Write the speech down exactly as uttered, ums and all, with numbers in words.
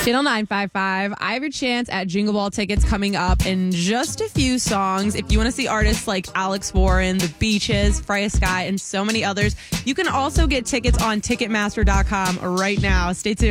Channel nine five five. I have your chance at Jingle Ball tickets coming up in just a few songs. If you want to see artists like Alex Warren, The Beaches, Freya Sky, and so many others, you can also get tickets on Ticketmaster dot com right now. Stay tuned.